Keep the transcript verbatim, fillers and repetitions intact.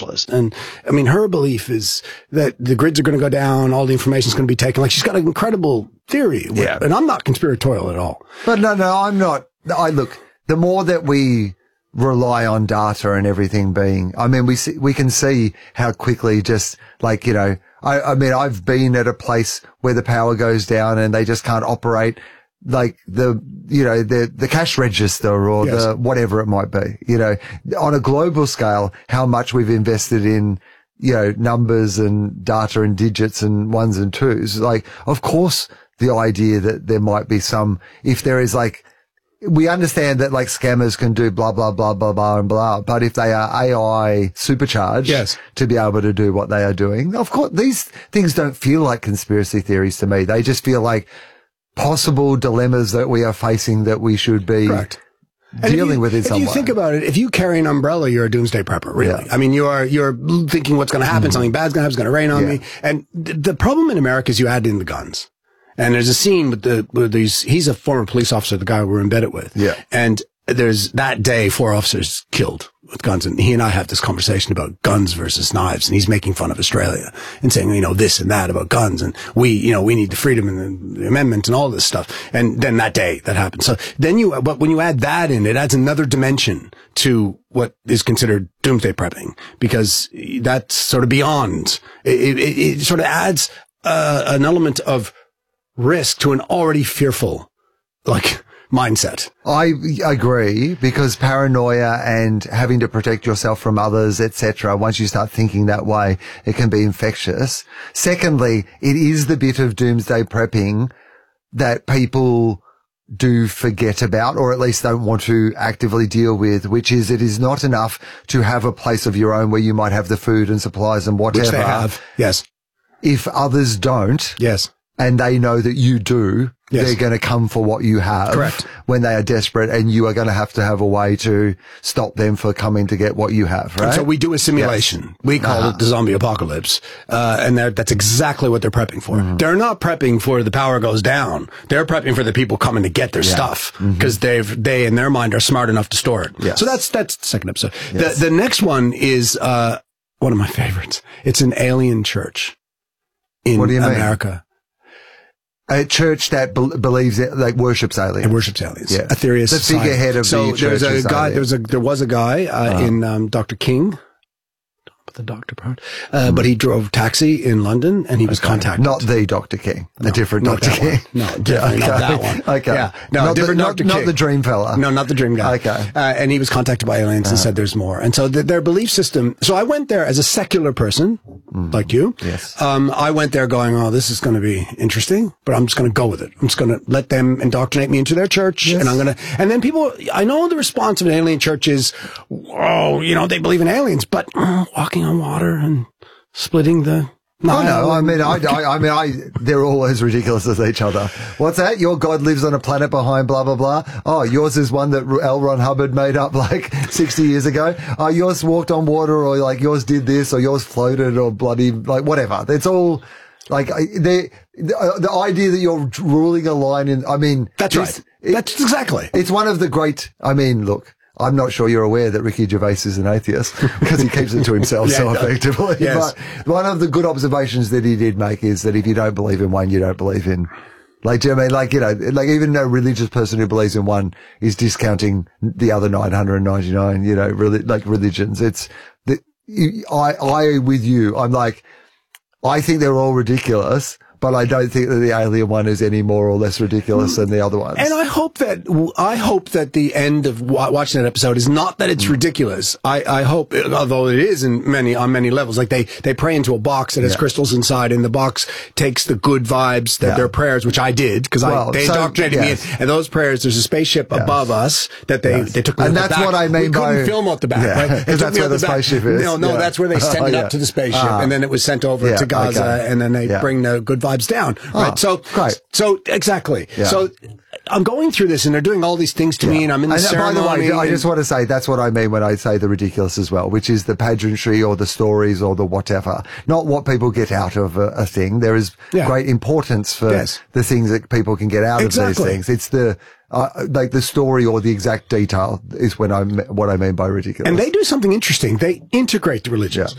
specialist. And I mean, her belief is that the grids are going to go down, all the information is going to be taken. Like, she's got an incredible theory. Yeah. And I'm not conspiratorial at all. But no, no, I'm not. I look, the more that we rely on data and everything being, I mean, we see, we can see how quickly just like, you know, I, I mean, I've been at a place where the power goes down and they just can't operate like the, you know, the, the cash register or yes. the whatever it might be, you know, on a global scale, how much we've invested in, you know, numbers and data and digits and ones and twos. Like, of course, the idea that there might be some, if there is like, we understand that like scammers can do blah, blah, blah, blah, blah, and blah. But if they are A I supercharged yes. to be able to do what they are doing, of course, these things don't feel like conspiracy theories to me. They just feel like possible dilemmas that we are facing that we should be Correct. dealing you, with in some way. If you think about it, if you carry an umbrella, you're a doomsday prepper, really. Yeah. I mean, you are, you're thinking what's going to happen, mm. something bad's going to happen, it's going to rain on yeah. me. And th- the problem in America is you add in the guns. And there's a scene with the, with these, he's a former police officer, the guy we're embedded with. Yeah. And there's that day, four officers killed with guns. And he and I have this conversation about guns versus knives. And he's making fun of Australia and saying, you know, this and that about guns. And we, you know, we need the freedom and the, the amendment and all this stuff. And then that day that happened. So then you, but when you add that in, it adds another dimension to what is considered doomsday prepping, because that's sort of beyond, it, it, it sort of adds uh, an element of risk to an already fearful, like, mindset. I agree, because paranoia and having to protect yourself from others, et cetera, once you start thinking that way, it can be infectious. Secondly, it is the bit of doomsday prepping that people do forget about, or at least don't want to actively deal with, which is it is not enough to have a place of your own where you might have the food and supplies and whatever. Which they have, yes. If others don't. Yes. And they know that you do, yes. they're going to come for what you have. Correct. When they are desperate, and you are going to have to have a way to stop them for coming to get what you have, right? And so we do a simulation. Yes. We call uh-huh. it the zombie apocalypse. Uh, and that's exactly what they're prepping for. Mm-hmm. They're not prepping for the power goes down. They're prepping for the people coming to get their yeah. stuff, because mm-hmm. they've, they in their mind are smart enough to store it. Yes. So that's, that's the second episode. Yes. The, the next one is, uh, one of my favorites. It's an alien church in what do you America. Mean? A church that be- believes it, like worships aliens. It worships aliens. Yeah. Aetherius The Society. figurehead of so the church. So there's a guy, there was a, there was a guy, uh, uh, in, um, Doctor King. The doctor part. Uh, but he drove taxi in London, and he was okay. contacted. Not the Doctor King. No, a different not Doctor King. One. No, definitely yeah, okay. not that one. Okay. Yeah. No, not different the, Doctor not, King. Not the dream fella. No, not the dream guy. Okay. Uh, and he was contacted by aliens uh-huh. and said there's more. And so the, their belief system, so I went there as a secular person, mm. like you. Yes. Um, I went there going, oh, this is going to be interesting, but I'm just going to go with it. I'm just going to let them indoctrinate me into their church. Yes. And I'm going to, and then people, I know the response of an alien church is, oh, you know, they believe in aliens, but uh, walking on water and splitting the No, no, I mean, I, I, I mean, I, they're all as ridiculous as each other. What's that? Your God lives on a planet behind blah, blah, blah. Oh, yours is one that L. Ron Hubbard made up like sixty years ago. Oh, yours walked on water, or like yours did this, or yours floated, or bloody, like whatever. It's all like, they, the, the idea that you're ruling a line in, I mean. That's right. It, That's exactly. It's one of the great, I mean, look. I'm not sure you're aware that Ricky Gervais is an atheist, because he keeps it to himself yeah, so effectively. Yes. But one of the good observations that he did make is that if you don't believe in one, you don't believe in, like, do you know what I mean? Like, you know, like even a religious person who believes in one is discounting the other nine hundred ninety-nine, you know, really, like religions. It's, the, I, I, with you, I'm like, I think they're all ridiculous. But I don't think that the alien one is any more or less ridiculous than the other ones. And I hope that, I hope that the end of watching that episode is not that it's mm. ridiculous. I, I hope, although it is in many, on many levels, like they, they pray into a box that has yeah. crystals inside, and the box takes the good vibes that yeah. their prayers, which I did, because well, I, they so, indoctrinated yes. me in, and those prayers, there's a spaceship yes. above us that they, yes. they took me and out that's the back. what I mean we by. couldn't film out the back, yeah. right? Because that's where the, the spaceship is. No, no, yeah. that's where they send oh, it up yeah. to the spaceship, uh, and then it was sent over yeah, to Gaza, okay. and then they yeah. bring the good vibes down. Right. Oh, so, great. so exactly. Yeah. So I'm going through this, and they're doing all these things to yeah. me, and I'm in the and ceremony. By the way, I just want to say that's what I mean when I say the ridiculous as well, which is the pageantry or the stories or the whatever. Not what people get out of a, a thing. There is yeah. great importance for yes. the things that people can get out exactly. of these things. It's the uh, like the story or the exact detail is when I what I mean by ridiculous. And they do something interesting. They integrate the religions. Yeah.